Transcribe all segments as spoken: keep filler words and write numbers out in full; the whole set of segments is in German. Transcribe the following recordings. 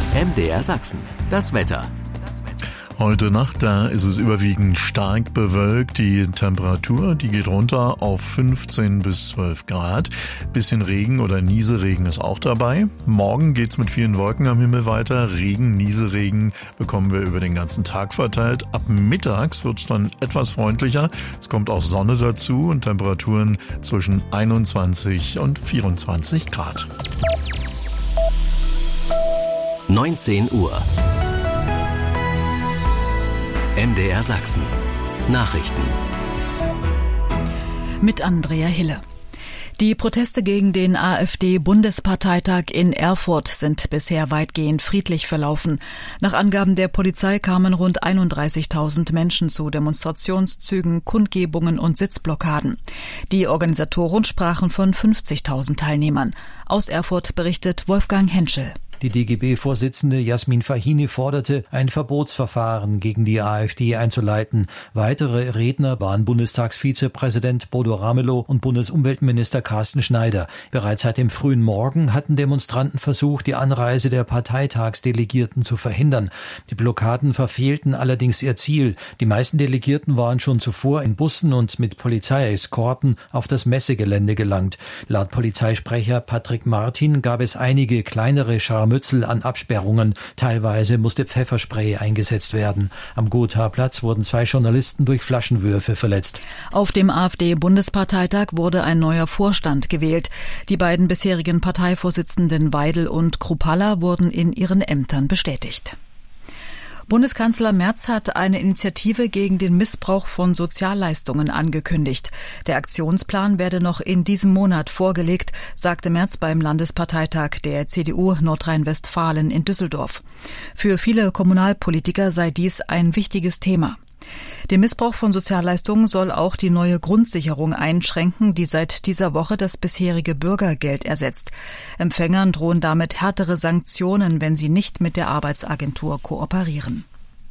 M D R Sachsen, das Wetter. Heute Nacht, da ist es überwiegend stark bewölkt. Die Temperatur, die geht runter auf fünfzehn bis zwölf Grad. Bisschen Regen oder Nieselregen ist auch dabei. Morgen geht's mit vielen Wolken am Himmel weiter. Regen, Nieselregen bekommen wir über den ganzen Tag verteilt. Ab mittags wird's dann etwas freundlicher. Es kommt auch Sonne dazu und Temperaturen zwischen einundzwanzig und vierundzwanzig Grad. neunzehn Uhr. M D R Sachsen. Nachrichten. Mit Andrea Hille. Die Proteste gegen den AfD-Bundesparteitag in Erfurt sind bisher weitgehend friedlich verlaufen. Nach Angaben der Polizei kamen rund einunddreißigtausend Menschen zu Demonstrationszügen, Kundgebungen und Sitzblockaden. Die Organisatoren sprachen von fünfzigtausend Teilnehmern. Aus Erfurt berichtet Wolfgang Henschel. Die D G B-Vorsitzende Jasmin Fahini forderte, ein Verbotsverfahren gegen die AfD einzuleiten. Weitere Redner waren Bundestagsvizepräsident Bodo Ramelow und Bundesumweltminister Carsten Schneider. Bereits seit dem frühen Morgen hatten Demonstranten versucht, die Anreise der Parteitagsdelegierten zu verhindern. Die Blockaden verfehlten allerdings ihr Ziel. Die meisten Delegierten waren schon zuvor in Bussen und mit Polizeieskorten auf das Messegelände gelangt. Laut Polizeisprecher Patrick Martin gab es einige kleinere Scharmützel Mützel an Absperrungen. Teilweise musste Pfefferspray eingesetzt werden. Am Gotha-Platz wurden zwei Journalisten durch Flaschenwürfe verletzt. Auf dem AfD-Bundesparteitag wurde ein neuer Vorstand gewählt. Die beiden bisherigen Parteivorsitzenden Weidel und Kruppalla wurden in ihren Ämtern bestätigt. Bundeskanzler Merz hat eine Initiative gegen den Missbrauch von Sozialleistungen angekündigt. Der Aktionsplan werde noch in diesem Monat vorgelegt, sagte Merz beim Landesparteitag der C D U Nordrhein-Westfalen in Düsseldorf. Für viele Kommunalpolitiker sei dies ein wichtiges Thema. Den Missbrauch von Sozialleistungen soll auch die neue Grundsicherung einschränken, die seit dieser Woche das bisherige Bürgergeld ersetzt. Empfängern drohen damit härtere Sanktionen, wenn sie nicht mit der Arbeitsagentur kooperieren.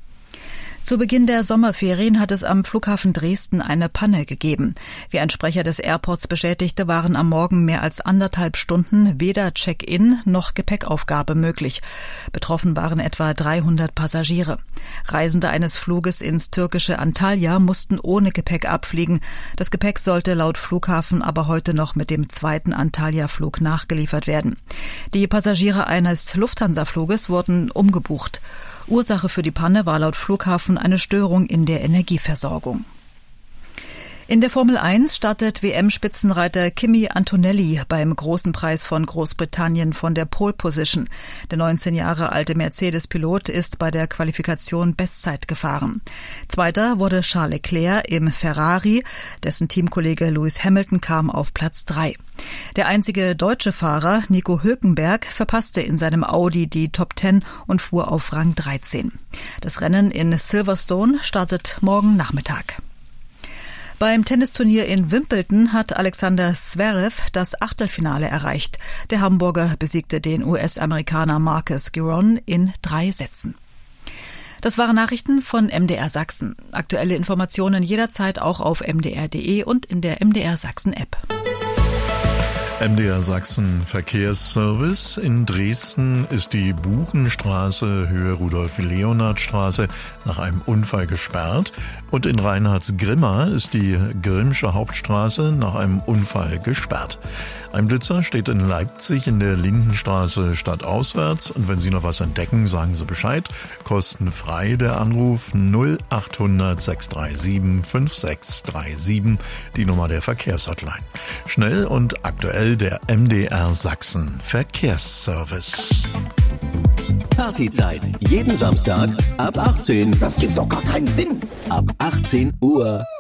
Zu Beginn der Sommerferien hat es am Flughafen Dresden eine Panne gegeben. Wie ein Sprecher des Airports bestätigte, waren am Morgen mehr als anderthalb Stunden weder Check-in noch Gepäckaufgabe möglich. Betroffen waren etwa dreihundert Passagiere. Reisende eines Fluges ins türkische Antalya mussten ohne Gepäck abfliegen. Das Gepäck sollte laut Flughafen aber heute noch mit dem zweiten Antalya-Flug nachgeliefert werden. Die Passagiere eines Lufthansa-Fluges wurden umgebucht. Ursache für die Panne war laut Flughafen eine Störung in der Energieversorgung. In der Formel eins startet W M-Spitzenreiter Kimi Antonelli beim Großen Preis von Großbritannien von der Pole Position. Der neunzehn Jahre alte Mercedes-Pilot ist bei der Qualifikation Bestzeit gefahren. Zweiter wurde Charles Leclerc im Ferrari, dessen Teamkollege Lewis Hamilton kam auf Platz drei. Der einzige deutsche Fahrer, Nico Hülkenberg, verpasste in seinem Audi die Top zehn und fuhr auf Rang dreizehn. Das Rennen in Silverstone startet morgen Nachmittag. Beim Tennisturnier in Wimbledon hat Alexander Zverev das Achtelfinale erreicht. Der Hamburger besiegte den U S-Amerikaner Marcus Giron in drei Sätzen. Das waren Nachrichten von M D R Sachsen. Aktuelle Informationen jederzeit auch auf m d r punkt d e und in der M D R Sachsen App. M D R Sachsen Verkehrsservice. In Dresden ist die Buchenstraße Höhe Rudolf-Leonhard-Straße nach einem Unfall gesperrt. Und in Reinhardsgrimma ist die Grimmsche Hauptstraße nach einem Unfall gesperrt. Ein Blitzer steht in Leipzig in der Lindenstraße stadtauswärts. Und wenn Sie noch was entdecken, sagen Sie Bescheid. Kostenfrei der Anruf null acht hundert sechs drei sieben fünf sechs drei sieben, die Nummer der Verkehrshotline. Schnell und aktuell der M D R Sachsen Verkehrsservice. Partyzeit. Jeden Samstag ab achtzehn. Das gibt doch gar keinen Sinn. Ab achtzehn Uhr.